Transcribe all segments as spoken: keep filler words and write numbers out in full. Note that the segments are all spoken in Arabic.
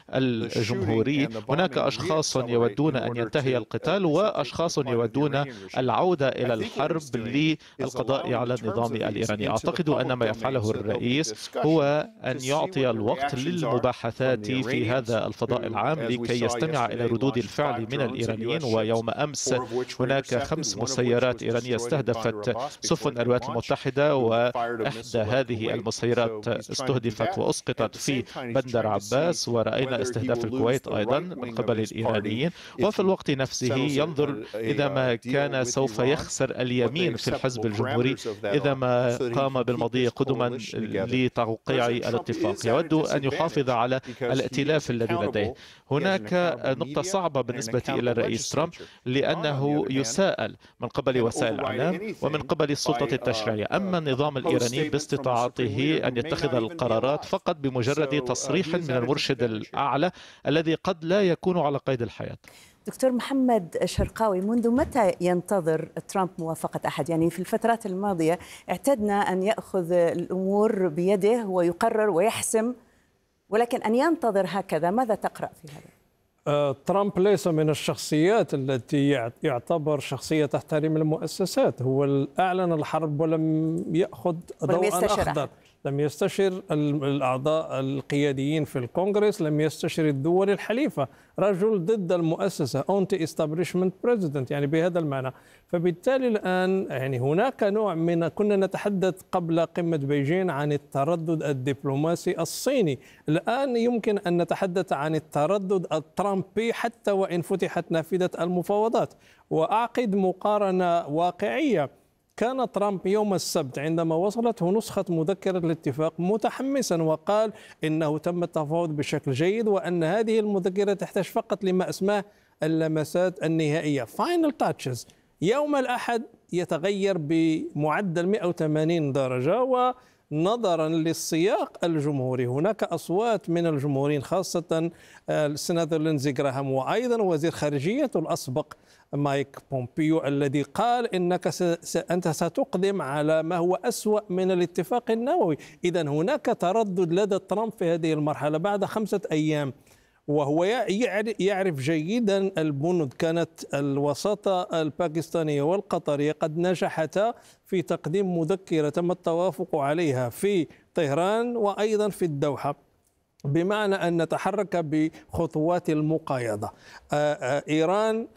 الجمهوري. هناك أشخاص يودون أن ينتهي القتال وأشخاص يودون العودة إلى الحرب للقضاء على النظام الإيراني. أعتقد أن ما يفعله الرئيس هو أن يعطي الوقت للمباحثات في هذا الفضاء العام لكي يستمع إلى ردود الفعل من الإيرانيين. ويوم أمس هناك خمس مسيرات إيرانية استهدفت سفن الولايات المتحدة، وإحدى هذه المسيرات استهدفت وأسقطت في بندر عباس، ورأينا استهداف الكويت أيضا من قبل الإيرانيين. وفي الوقت نفسه ينظر إذا ما كان سوف يخسر اليمين في الحزب الجمهوري إذا ما قام بالمضي قدما لتوقيع الاتفاق. يود أن يحافظ على الائتلاف الذي لديه. هناك نقطة صعبة بالنسبة إلى الرئيس ترامب، لأنه يساءل من قبل وسائل الإعلام ومن قبل السلطة التشريعية. أما النظام الإيراني باستطاعته أن يتخذ القرارات فقط بمجرد تصريح من المرشد الأعلى الذي قد لا يكون على قيد الحياة. دكتور محمد شرقاوي، منذ متى ينتظر ترامب موافقة أحد؟ يعني في الفترات الماضية اعتدنا أن يأخذ الأمور بيده ويقرر ويحسم، ولكن أن ينتظر هكذا، ماذا تقرأ في هذا؟ ترامب ليس من الشخصيات التي يعتبر شخصية تحترم المؤسسات. هو أعلن الحرب ولم يأخذ ضوءا أخضر، لم يستشر الأعضاء القياديين في الكونغرس، لم يستشر الدول الحليفة. رجل ضد المؤسسة، أنتي استابليشمنت بريزيدنت، يعني بهذا المعنى. فبالتالي الآن يعني هناك نوع من، كنا نتحدث قبل قمة بيجين عن التردد الدبلوماسي الصيني، الآن يمكن أن نتحدث عن التردد الترامبي حتى وإن فتحت نافذة المفاوضات. وأعقد مقارنة واقعية. كان ترامب يوم السبت عندما وصلته نسخة مذكرة الاتفاق متحمسا، وقال إنه تم التفاوض بشكل جيد، وأن هذه المذكرة تحتاج فقط لما اسمه اللمسات النهائية final touches. يوم الأحد يتغير بمعدل مئة وثمانين درجة، ونظرا للسياق الجمهوري هناك أصوات من الجمهوريين، خاصة السيناتور لينزي جراهام وأيضا وزير خارجيته الأسبق مايك بومبيو، الذي قال إنك س... أنت ستقدم على ما هو أسوأ من الاتفاق النووي. إذا هناك تردد لدى ترامب في هذه المرحلة بعد خمسة أيام، وهو يعرف جيدا البنود. كانت الوساطة الباكستانية والقطرية قد نجحتا في تقديم مذكرة تم التوافق عليها في طهران وأيضا في الدوحة، بمعنى أن نتحرك بخطوات المقايضة. إيران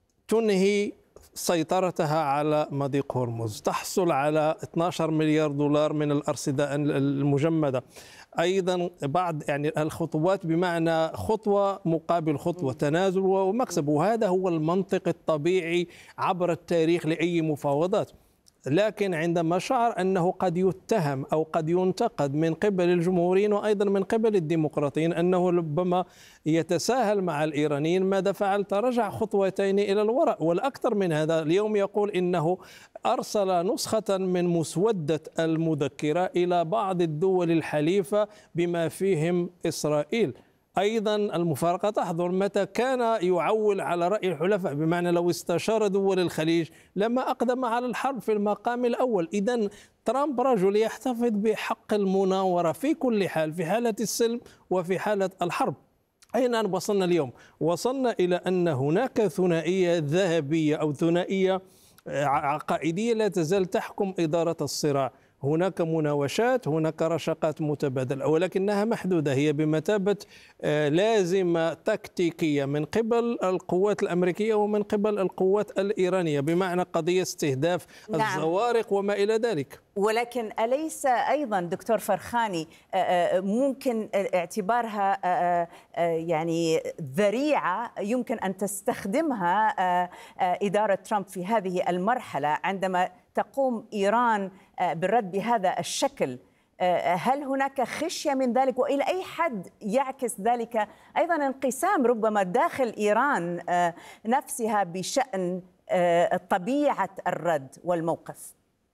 تنهي سيطرتها على مضيق هرمز، تحصل على اثني عشر مليار دولار من الأرصدة المجمدة. أيضا بعض يعني الخطوات، بمعنى خطوة مقابل خطوة، تنازل ومكسب، وهذا هو المنطق الطبيعي عبر التاريخ لأي مفاوضات. لكن عندما شعر أنه قد يتهم أو قد ينتقد من قبل الجمهوريين وأيضا من قبل الديمقراطيين أنه ربما يتساهل مع الإيرانيين، ماذا فعل؟ تراجع خطوتين إلى الوراء. والأكثر من هذا، اليوم يقول إنه أرسل نسخة من مسودة المذكرة إلى بعض الدول الحليفة بما فيهم إسرائيل. أيضا المفارقة تحضر متى كان يعول على رأي الحلفاء، بمعنى لو استشار دول الخليج لما أقدم على الحرب في المقام الأول. إذن ترامب رجل يحتفظ بحق المناورة في كل حال، في حالة السلم وفي حالة الحرب. أين وصلنا اليوم؟ وصلنا إلى أن هناك ثنائية ذهبية أو ثنائية عقائدية لا تزال تحكم إدارة الصراع. هناك مناوشات، هناك رشقات متبادلة، ولكنها محدودة، هي بمثابة لازمة تكتيكية من قبل القوات الأمريكية ومن قبل القوات الإيرانية، بمعنى قضية استهداف نعم. الزوارق وما إلى ذلك. ولكن أليس أيضا دكتور فرخاني ممكن اعتبارها يعني ذريعة يمكن أن تستخدمها إدارة ترامب في هذه المرحلة عندما تقوم إيران بالرد بهذا الشكل؟ هل هناك خشية من ذلك؟ وإلى أي حد يعكس ذلك أيضا انقسام ربما داخل إيران نفسها بشأن طبيعة الرد والموقف؟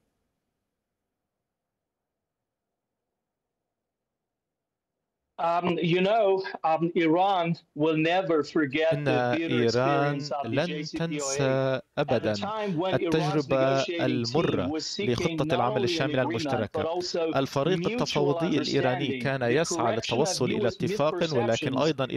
Um, you know, um, Iran will never forget إن the bitter إيران experience of the لن J C P O A تنسى أبدا التجربة المرة لخطة العمل الشاملة المشتركة. الفريق التفاوضي الإيراني كان يسعى للتوصل إلى اتفاق، ولكن أيضا